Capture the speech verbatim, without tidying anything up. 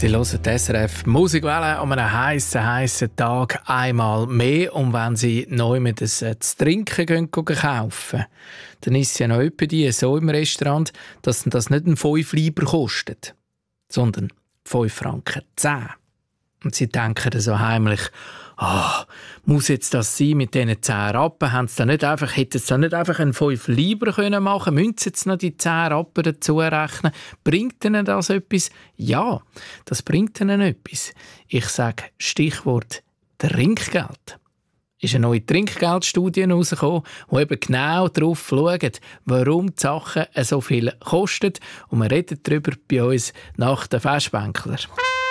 Sie hören die S R F Musikwelle an einem heissen, heissen Tag einmal mehr. Und wenn Sie neu mit etwas zu trinken gehen, gehen kaufen, dann ist es ja noch etwa die so im Restaurant, dass das nicht ein fünf Lieber kostet, sondern fünf Franken zehn. Und Sie denken so heimlich, ah, muss jetzt das sein mit diesen zehn Rappen? Haben Sie da nicht einfach, hätten Sie da nicht einfach einen fünf Lieber können machen? Müssen Sie jetzt noch die zehn Rappen dazu rechnen? Bringt Ihnen das etwas? Ja, das bringt Ihnen etwas. Ich sage Stichwort Trinkgeld. Ist eine neue Trinkgeldstudie herausgekommen, die eben genau darauf schaut, warum die Sachen so viel kosten. Und wir reden darüber bei uns nach den Festbänkler.